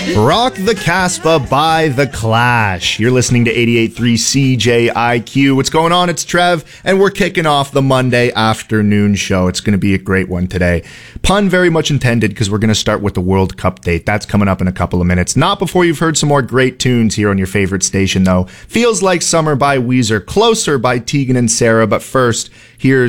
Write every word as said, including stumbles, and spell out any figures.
Rock the Casbah by The Clash. You're listening to eighty-eight point three C J I Q. What's going on? It's Trev, and we're kicking off the Monday afternoon show. It's going to be a great one today. Pun very much intended, because we're going to start with the World Cup date. That's coming up in a couple of minutes. Not before you've heard some more great tunes here on your favorite station, though. Feels Like Summer by Weezer, Closer by Tegan and Sara, but first, here's